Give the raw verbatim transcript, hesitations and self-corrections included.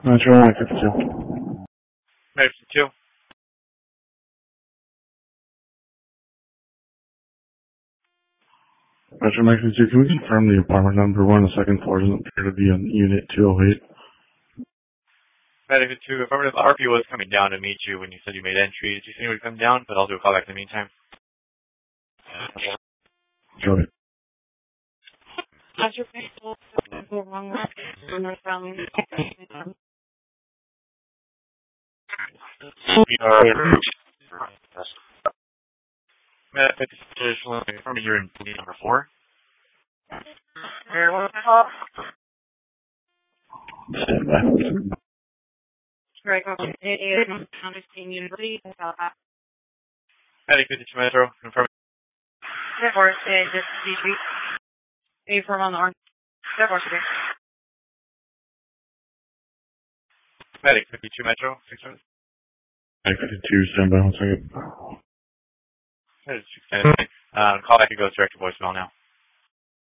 Metro Mike fifty-two. Mike fifty-two. Metro Mike fifty-two, can we confirm the apartment number one, the second floor doesn't appear to be on unit two oh eight? Medic fifty-two, affirmative. R P O was coming down to meet you when you said you made entry. Did you think it would come down? But I'll do a call back in the meantime. Got it. We are Medic fifty-two, confirming you're in unit number four. Stand by. Medic fifty-two Metro, confirming. Medic fifty-two Metro, six minutes. Mike fifty-two, stand by one second. Uh, call back and go direct to voicemail now.